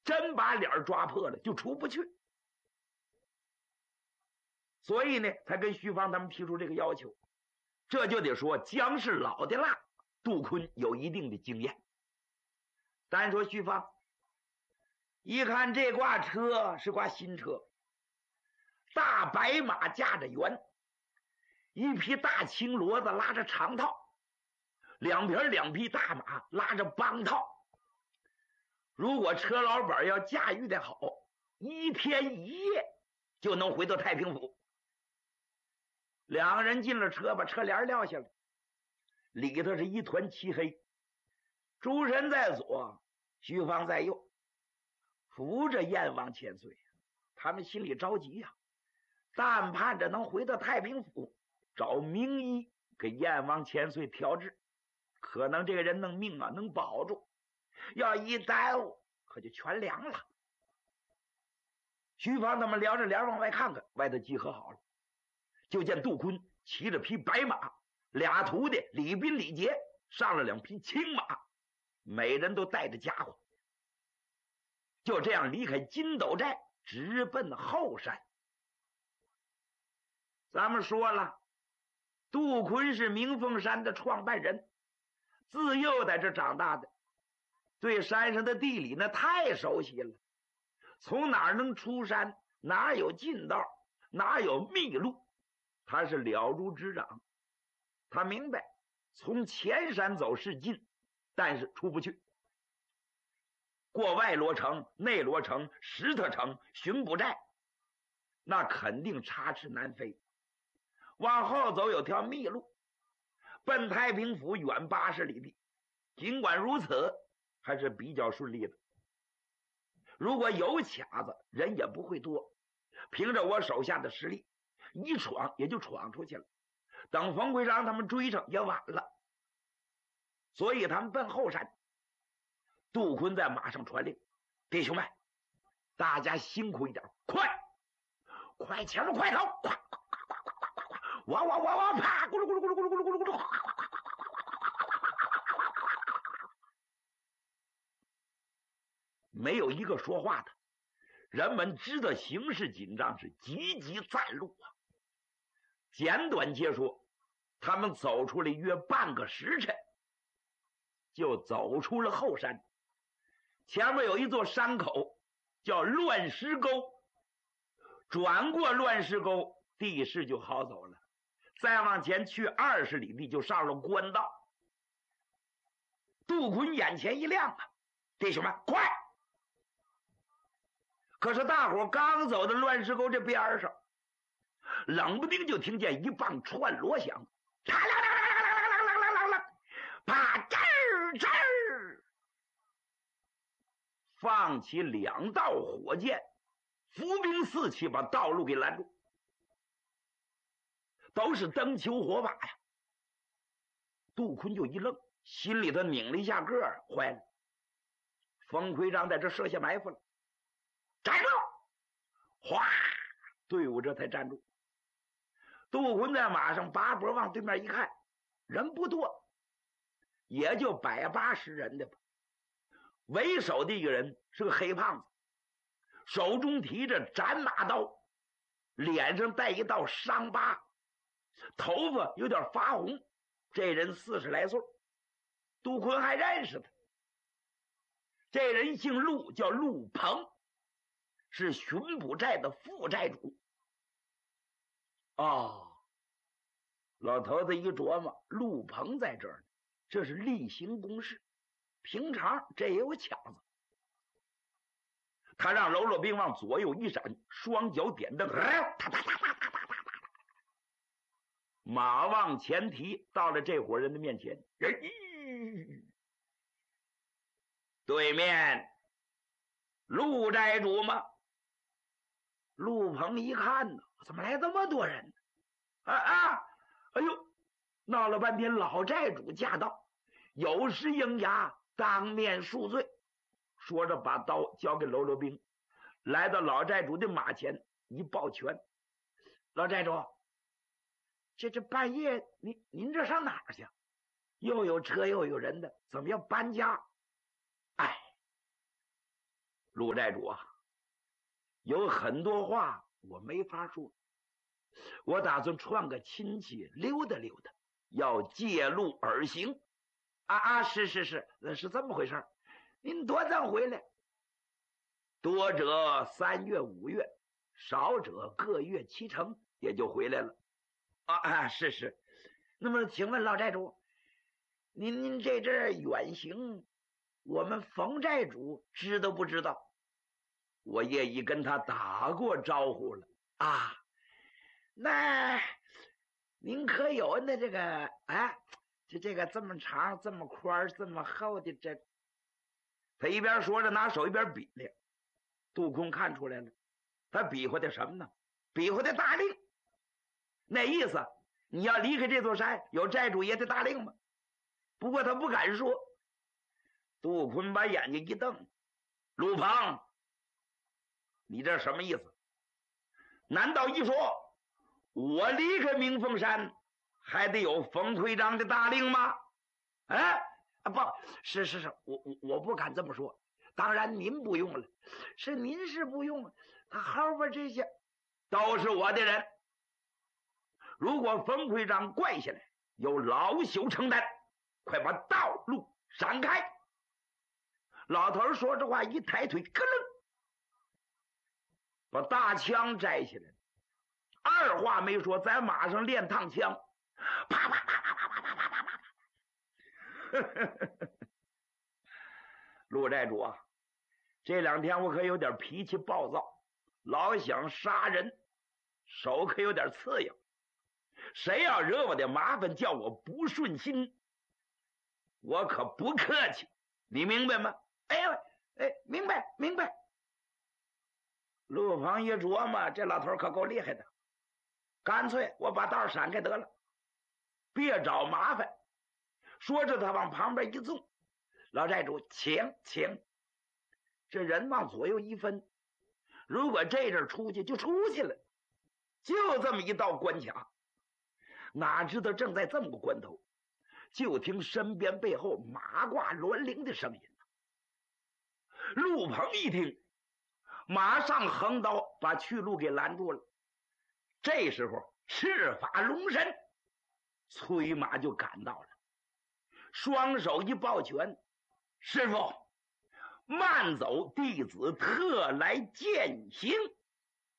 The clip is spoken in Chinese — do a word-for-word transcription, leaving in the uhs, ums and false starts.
真把脸抓破了，就出不去。所以呢，才跟徐芳他们提出这个要求。这就得说姜氏老的辣，杜坤有一定的经验。单说徐芳，一看这挂车是挂新车，大白马驾着辕，一匹大青骡子拉着长套，两边两匹大马拉着帮套。如果车老板要驾驭的好，一天一夜就能回到太平府。两个人进了车，把车帘撂下来，里头是一团漆黑。诸神在左，徐芳在右，扶着燕王千岁，他们心里着急呀、啊，但盼着能回到太平府，找名医给燕王千岁调治，可能这个人能命啊能保住，要一耽误可就全凉了。徐芳他们撩着帘往外看看，外头集合好了，就见杜坤骑着匹白马，俩徒弟李斌李杰上了两匹青马，每人都带着家伙，就这样离开金斗寨，直奔后山。咱们说了，杜坤是明凤山的创办人，自幼在这长大的，对山上的地理那太熟悉了，从哪儿能出山，哪有近道，哪有秘路，他是了如指掌。他明白从前山走是近，但是出不去。过外罗城、内罗城、石头城、巡捕寨，那肯定插翅难飞。往后走有条密路，奔太平府远八十里地。尽管如此，还是比较顺利的。如果有卡子，人也不会多。凭着我手下的实力，一闯也就闯出去了。等冯奎章他们追上也晚了。所以他们奔后山。杜坤在马上传令：弟兄们，大家辛苦一点，快快前面快走，快快快快快快快，哇哇哇哇，啪，咕噜咕噜咕噜咕噜咕噜咕噜咕噜，快快快快快快快！没有一个说话的，人们知道形势紧张，是急急赞路啊。简短截说，他们走出了约半个时辰，就走出了后山。前面有一座山口叫乱石沟，转过乱石沟，地势就好走了。再往前去二十里地，就上了官道。杜坤眼前一亮啊，弟兄们快！可是大伙刚走到乱石沟这边上，冷不丁就听见一棒串锣响，啪啦啦啦啦啦啦啦啦啦，啪吱吱，放起两道火箭，伏兵四起，把道路给拦住，都是灯球火把呀。杜坤就一愣，心里头拧了一下个儿，坏了，冯奎章在这设下埋伏了。站住！哗，队伍这才站住。杜坤在马上拔脖往对面一看，人不多，也就百八十人的吧。为首的一个人是个黑胖子，手中提着斩马刀，脸上带一道伤疤，头发有点发红。这人四十来岁，杜坤还认识他。这人姓陆，叫陆鹏，是巡捕寨的副寨主。哦，老头子一琢磨，陆鹏在这儿呢，这是例行公事，平常这也有抢子。他让喽啰兵往左右一闪，双脚点灯，哒哒哒哒哒哒哒哒，马往前提，到了这伙人的面前。对面陆寨主吗？陆鹏一看呢，怎么来这么多人呢？啊啊！哎呦，闹了半天老寨主驾到，有失应牙，当面恕罪。说着把刀交给喽啰兵，来到老寨主的马前一抱拳：老寨主，这这半夜您您这上哪儿去？又有车又有人的，怎么要搬家？哎， 陆寨主啊，有很多话我没法说，我打算串个亲戚溜达溜达，要借路而行。啊啊，是是是，是这么回事。您多早回来？多者三月五月，少者各月七成，也就回来了。啊啊，是是。那么请问老寨主，您您这阵远行，我们冯寨主知道不知道？我也已跟他打过招呼了啊。那您可有那这个啊，就这个这么长、这么宽、这么厚的这？他一边说着，拿手一边比量。杜空看出来了，他比划的什么呢？比划的大令。那意思，你要离开这座山，有寨主爷的大令吗？不过他不敢说。杜坤把眼睛一瞪：“陆鹏，你这什么意思？难道一说我离开明凤山，还得有冯会长的大令吗？”哎，不是是是，我我我不敢这么说。当然您不用了，是您是不用，他后边这些都是我的人。如果冯会长怪下来，由老朽承担，快把道路闪开。老头说这话一抬腿，咯楞，把大枪摘下来，二话没说，在马上练趟枪，啪啪啪啪啪啪啪啪啪啪。陆寨主啊，这两天我可有点脾气暴躁，老想杀人，手可有点刺痒。谁要惹我的麻烦，叫我不顺心，我可不客气，你明白吗？哎哎，明白明白。陆鹏一琢磨，这老头可够厉害的，干脆我把道闪开得了，别找麻烦。说着他往旁边一坐，老寨主请请。这人往左右一分，如果这阵出去就出去了，就这么一道关卡。哪知道正在这么个关头，就听身边背后马挂銮铃的声音。陆鹏一听，马上横刀把去路给拦住了。这时候赤发龙神催马就赶到了，双手一抱拳：“师傅慢走，弟子特来践行。”